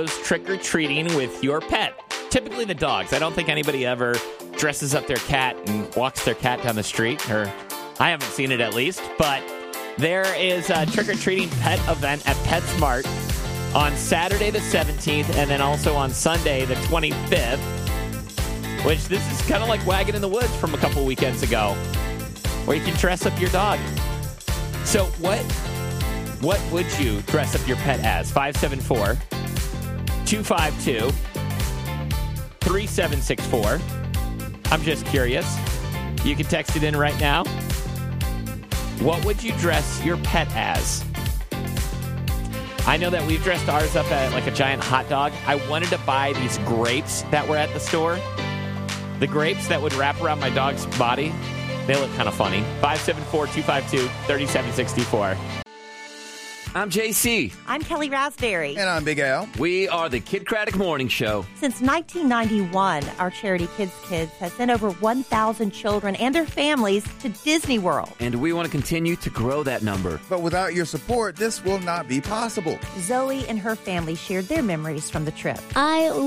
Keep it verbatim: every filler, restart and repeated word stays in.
trick-or-treating with your pet. Typically the dogs. I don't think anybody ever dresses up their cat and walks their cat down the street, or I haven't seen it at least, but there is a trick-or-treating pet event at PetSmart on Saturday the seventeenth and then also on Sunday the twenty-fifth, which this is kind of like Wagon in the Woods from a couple weekends ago, where you can dress up your dog. So what, what would you dress up your pet as? five seven four, two five two, three seven six four. I'm just curious. You can text it in right now. What would you dress your pet as? I know that we've dressed ours up at like a giant hot dog. I wanted to buy these grapes that were at the store. The grapes that would wrap around my dog's body. They look kind of funny. five seven four, two five two, three seven six four. I'm J C. I'm Kelly Raspberry. And I'm Big Al. We are the Kid Craddock Morning Show. Since nineteen ninety-one, our charity Kids Kids has sent over one thousand children and their families to Disney World. And we want to continue to grow that number. But without your support, this will not be possible. Zoe and her family shared their memories from the trip. I